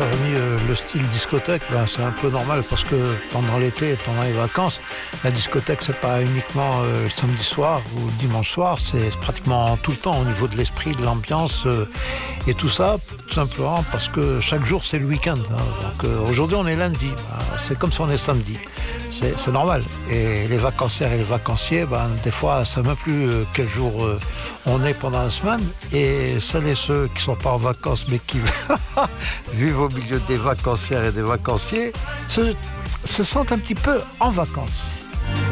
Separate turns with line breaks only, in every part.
cher ami, le style discothèque, ben, c'est un peu normal parce que pendant l'été, pendant les vacances, la discothèque, c'est pas uniquement le samedi soir ou le dimanche soir, c'est pratiquement tout le temps au niveau de l'esprit, de l'ambiance et tout ça, tout simplement parce que chaque jour, c'est le week-end. Hein. Donc aujourd'hui, on est lundi, ben, c'est comme si on est samedi. C'est normal. Et les vacancières et les vacanciers, ben, des fois, ne savent même plus quel jour on est pendant la semaine. Et celles et ceux qui ne sont pas en vacances, mais qui vivent au milieu des vacancières et des vacanciers, se sentent un petit peu en vacances.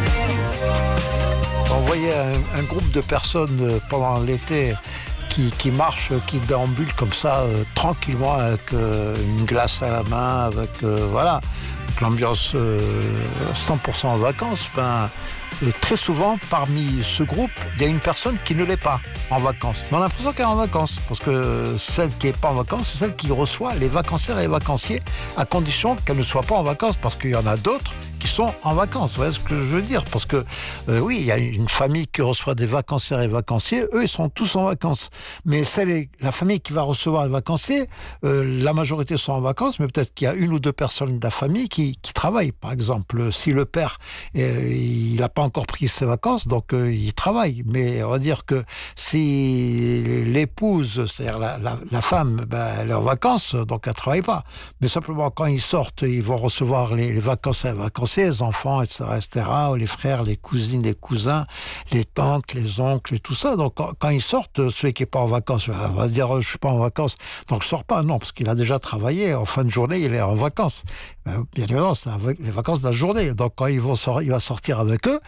On voyait un groupe de personnes pendant l'été qui marchent, qui déambulent comme ça, tranquillement, avec une glace à la main, avec voilà. L'ambiance 100% en vacances, ben, très souvent, parmi ce groupe, il y a une personne qui ne l'est pas en vacances. Mais on a l'impression qu'elle est en vacances, parce que celle qui n'est pas en vacances, c'est celle qui reçoit les vacancières et les vacanciers, à condition qu'elle ne soit pas en vacances, parce qu'il y en a d'autres qui sont en vacances. Vous voyez ce que je veux dire? Parce que, oui, il y a une famille qui reçoit des vacancières et vacanciers, eux, ils sont tous en vacances. Mais la famille qui va recevoir les vacanciers, la majorité sont en vacances, mais peut-être qu'il y a une ou deux personnes de la famille qui travaillent. Par exemple, si le père, il n'a pas encore pris ses vacances, donc il travaille. Mais on va dire que si l'épouse, c'est-à-dire la femme, ben, elle est en vacances, donc elle ne travaille pas. Mais simplement, quand ils sortent, ils vont recevoir les vacanciers et les vacanciers, les enfants, etc., les frères, les cousines, les cousins, les tantes, les oncles et tout ça. Donc, quand ils sortent, celui qui n'est pas en vacances va dire « je ne suis pas en vacances ». Donc, je ne sors pas. Non, parce qu'il a déjà travaillé. En fin de journée, il est en vacances. Bien évidemment, c'est les vacances de la journée. Donc, quand il va sortir avec eux,